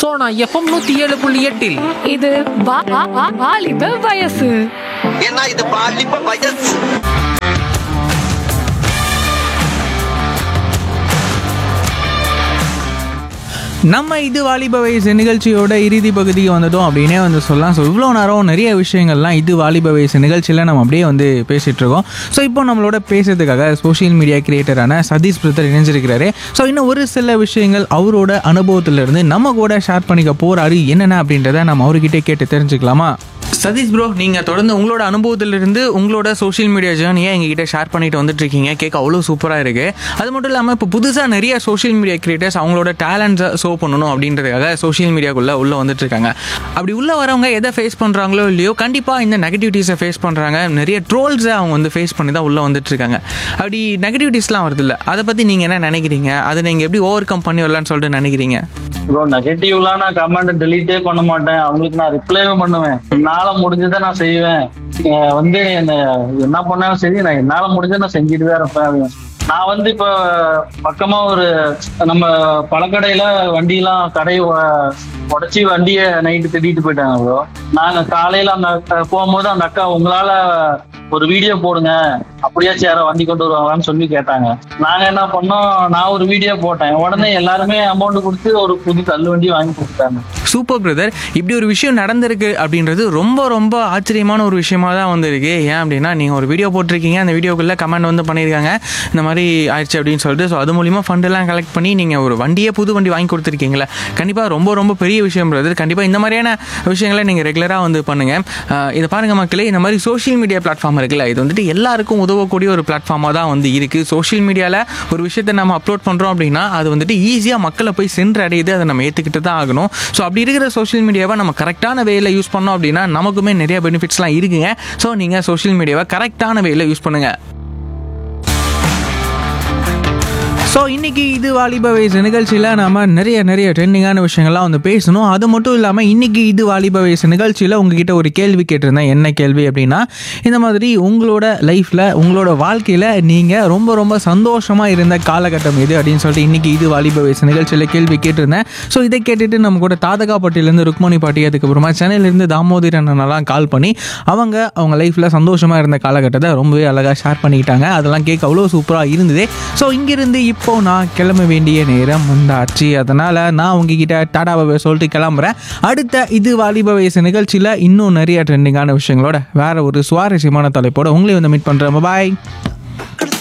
Sona FM 107.8. இது வாலிப வயசு. ஏன்னா இது பாலிப்ப வயசு. நம்ம இது வாலிப வயசு நிகழ்ச்சியோட இறுதி பகுதிக்கு வந்துட்டோம் அப்படின்னே வந்து சொல்லலாம். ஸோ இவ்வளோ நேரம் நிறைய விஷயங்கள்லாம் இது வாலிப வயசு நிகழ்ச்சியில் நம்ம அப்படியே வந்து பேசிகிட்டு இருக்கோம். ஸோ இப்போ நம்மளோட பேசுறதுக்காக social media கிரியேட்டரான Satish brother இணைஞ்சிருக்கிறாரு. So இன்னும் ஒரு சில விஷயங்கள் அவரோட அனுபவத்திலிருந்து நம்ம கூட ஷேர் பண்ணிக்க போகிறாரு. என்னென்ன அப்படின்றத நம்ம அவர்கிட்ட கேட்டு தெரிஞ்சுக்கலாமா? சதீஷ் ப்ரோ, நீங்கள் தொடர்ந்து உங்களோட அனுபவத்திலிருந்து உங்களோட சோஷியல் மீடியா ஜேர்னியை எங்ககிட்ட ஷேர் பண்ணிட்டு வந்துட்டு இருக்கீங்க. கேட்க அவ்வளோ சூப்பராக இருக்குது. அது மட்டும் இல்லாமல் இப்போ புதுசாக நிறைய சோஷியல் மீடியா கிரியேட்டர்ஸ் அவங்களோட டேலண்ட்ஸை ஷோ பண்ணணும் அப்படின்றதுக்காக சோஷியல் மீடியாக்குள்ளே வந்துட்டு இருக்காங்க. அப்படி உள்ளே வரவங்க எதை ஃபேஸ் பண்ணுறாங்களோ இல்லையோ, கண்டிப்பாக இந்த நெகட்டிவிட்டிஸை ஃபேஸ் பண்ணுறாங்க. நிறைய ட்ரோல்ஸை அவங்க வந்து ஃபேஸ் பண்ணி தான் உள்ளே வந்துட்டு இருக்காங்க. அப்படி நெகட்டிவிட்டிஸ்லாம் வருது இல்லை, அதை பற்றி நீங்கள் என்ன நினைக்கிறீங்க? அதை நீங்கள் எப்படி ஓவர் கம் பண்ணி வரலான்னு சொல்லிட்டு நினைக்கிறீங்க? ப்ரோ, நெகட்டிவ்லாம் நான் கமெண்ட் டெலீட்டே பண்ண மாட்டேன். அவங்களுக்கு நான் ரிப்ளைவே பண்ணுவேன். என்னால முடிஞ்சதை நான் செய்வேன். என்ன பண்ணாலும் சரி, நான் என்னால முடிஞ்சதை நான் செஞ்சுட்டு தான் இருப்பேன். நான் வந்து இப்ப பக்கமா ஒரு நம்ம பழக்கடையில வண்டியெல்லாம் கடையை உடச்சி வண்டியை நைட்டு திட்டிட்டு போயிட்டாங்க ப்ரோ. நாங்க காலையில அந்த போகும்போது அந்த அக்கா உங்களால ஒரு வீடியோ போடுங்க, அப்படியாச்சும் யாரோ வண்டி கொண்டு வருவாங்களான்னு சொல்லி கேட்டாங்க. நாங்க என்ன பண்ணோம், நான் ஒரு வீடியோ போட்டேன். உடனே எல்லாருமே அமௌண்ட் கொடுத்து ஒரு புது தள்ளு வண்டி வாங்கி கொடுத்தாங்க. Super brother. இப்படி ஒரு விஷயம் நடந்திருக்கு அப்படின்றது ரொம்ப ரொம்ப ஆச்சரியமான ஒரு விஷயமா தான் வந்திருக்கு. ஏன் அப்படின்னா, நீங்கள் ஒரு வீடியோ போட்டிருக்கீங்க, அந்த வீடியோக்குள்ளே கமெண்ட் வந்து பண்ணியிருக்காங்க இந்த மாதிரி ஆயிடுச்சு அப்படின்னு சொல்லிட்டு. ஸோ அது மூலிமா ஃபண்டெல்லாம் கலெக்ட் பண்ணி நீங்கள் ஒரு வண்டியே புது வண்டி வாங்கி கொடுத்துருக்கீங்களே, கண்டிப்பாக ரொம்ப ரொம்ப பெரிய விஷயம் பிரதர். கண்டிப்பாக இந்த மாதிரியான விஷயங்களை நீங்கள் ரெகுலராக வந்து பண்ணுங்கள். இதை பாருங்கள் மக்களே, இந்த மாதிரி சோஷியல் மீடியா பிளாட்ஃபார்ம் இருக்குல்ல, இது வந்துட்டு எல்லாருக்கும் உதவக்கூடிய ஒரு பிளாட்ஃபார்மாக தான் வந்து இருக்குது. சோஷியல் மீடியாவில் ஒரு விஷயத்தை நம்ம அப்லோட் பண்ணுறோம் அப்படின்னா அது வந்துட்டு ஈஸியாக மக்களை போய் சென்றடையுது. அதை நம்ம ஏற்றுக்கிட்டு தான் ஆகணும். ஸோ அப்படி இருக்கிற சோஷியல் மீடியாவை நம்ம கரெக்டான வேயில் யூஸ் பண்ணோம் அப்படின்னா நமக்குமே நிறைய பெனிஃபிட்ஸ்லாம் இருக்குங்க. ஸோ நீங்கள் சோஷியல் மீடியாவை கரெக்டான வேயில் யூஸ் பண்ணுங்கள். ஸோ இன்றைக்கி இது வாலிப வயசு நிகழ்ச்சியில் நம்ம நிறைய ட்ரெண்டிங்கான விஷயங்கள்லாம் வந்து பேசணும். அது மட்டும் இல்லாமல் இன்றைக்கி இது வாலிப வயசு நிகழ்ச்சியில் உங்ககிட்ட ஒரு கேள்வி கேட்டிருந்தேன். என்ன கேள்வி அப்படின்னா, இந்த மாதிரி உங்களோட லைஃப்பில் உங்களோட வாழ்க்கையில் நீங்கள் ரொம்ப ரொம்ப சந்தோஷமாக இருந்த காலகட்டம் எது அப்படின்னு சொல்லிட்டு இன்றைக்கி இது வாலிப வயசு நிகழ்ச்சியில் கேள்வி கேட்டிருந்தேன். ஸோ இதை கேட்டுட்டு நம்ம கூட தாதகாப்பட்டியிலேருந்து ருக்மணி பாட்டி, அதுக்கப்புறமா சென்னையிலேருந்து தாமோதர் அண்ணனெல்லாம் கால் பண்ணி அவங்க லைஃப்பில் சந்தோஷமாக இருந்த காலகட்டத்தை ரொம்பவே அழகாக ஷேர் பண்ணிக்கிட்டாங்க. அதெல்லாம் கேட்க அவ்வளோ சூப்பராக இருந்தது. ஸோ இங்கிருந்து இப்போ நான் கிளம்ப வேண்டிய நேரம் வந்தாச்சு. அதனால் நான் உங்ககிட்ட டாடாவை சொல்லிட்டு கிளம்புறேன். அடுத்த இது வாலிப வயசு நிகழ்ச்சியில் இன்னும் நிறைய ட்ரெண்டிங்கான விஷயங்களோட வேற ஒரு சுவாரஸ்யமான தலைப்போட உங்களை வந்து மீட் பண்ணுறேன். பாய்.